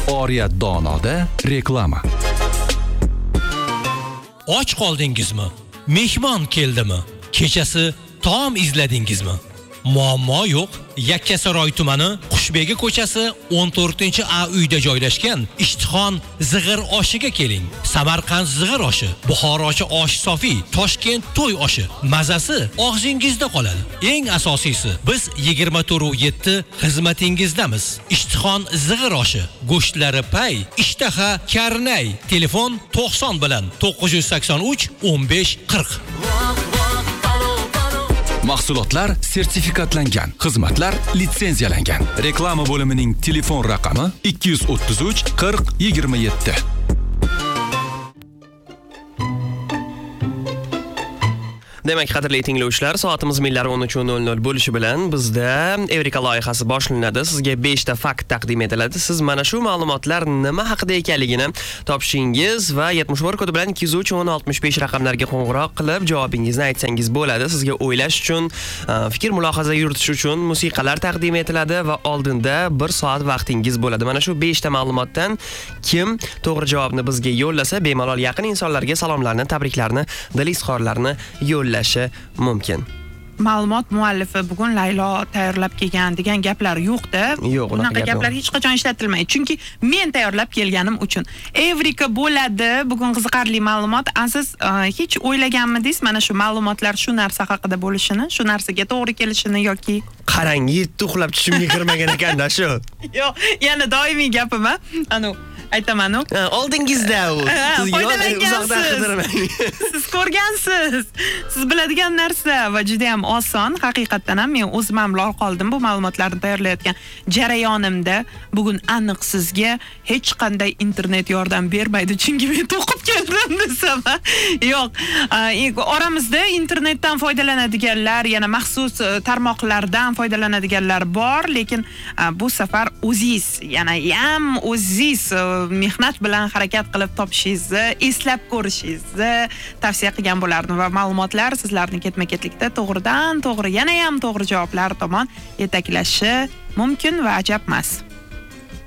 Oriyat Donoda reklama. Och qoldingizmi? Mehmon keldimi? Kechasi taom izladingizmi? Muammo yo'q. Yakkasaroy tumani Qushbegi ko'chasi 14-A uyda joylashgan Ishtixon zig'ir oshiga keling. Samarqand zig'ir oshi, Buxorochi osh sofi, Toshkent to'y oshi. Mazasi og'zingizda qoladi. Eng asosiysi, biz 24/7 xizmatingizdamiz. Ishtixon zig'ir oshi, go'shtlari pay, ishtaha karnay. Telefon 90 bilan 983 15 40. Mahsulotlar sertifikatlangan, xizmatlar litsenziyalangan. Reklama bo'limining telefon raqami 233 40 27. Demak, qadrli tinglovchilar, soatimiz millar 13:00 bo'lishi bilan bizda Evrika loyihasi boshlanadi. Sizga 5 ta fakt taqdim etiladi. Siz mana shu ma'lumotlar nima haqida ekanligini topishingiz va 71 kodi bilan 203-1065 raqamlariga qo'ng'iroq qilib javobingizni aytsangiz bo'ladi. Sizga o'ylash uchun, fikr mulohaza yuritish uchun musiqalar taqdim etiladi va oldinda 1 soat vaqtingiz bo'ladi. Mana shu 5 ta ma'lumotdan kim to'g'ri javobni bizga yo'llasa, bemalol yaqin insonlarga salomlarni, tabriklarni, dil izhorlarini yo'llashi mumkin. Ma'lumot muallifi bugun Laylo tayyorlab kelgan degan gaplar yo'q-da. Yo'q, unaqa gaplar hech qachon ishlatilmaydi. Chunki men tayyorlab kelganim uchun. Evrika bo'ladi. Bugun qiziqarli ma'lumot. Siz hech o'ylaganmidingiz mana shu ma'lumotlar shu narsa haqida bo'lishini, shu narsaga to'g'ri kelishini yoki qarang, 7 uxlab tushimga kirmagan ekanda shu. Yo'q, yana doimiy gapim, aytaman-ku. Oldingizda u. Sizga uzoqdan qidirmang. Siz ko'rgansiz. Siz biladigan narsa va juda ham oson. Haqiqatan ham men o'zim ham lol qoldim bu ma'lumotlarni tayyorlayotgan jarayonimda. Bugun aniq sizga hech qanday internet yordam bermaydi, chunki men to'qib keldim desam. Yo'q, oramizda internetdan foydalanadiganlar, yana maxsus tarmoqlardan foydalanadiganlar bor, lekin bu safar o'zingiz, yana ham o'zingiz mehnat bilan harakat qilib topishingizni, eslab ko'rishingizni tavsiya qilgan bo'lardim va ma'lumotlar sizlarni ketma-ketlikda to'g'ridan to'g'ri, yana ham to'g'ri javoblar tomon yetaklashi mumkin va ajab emas.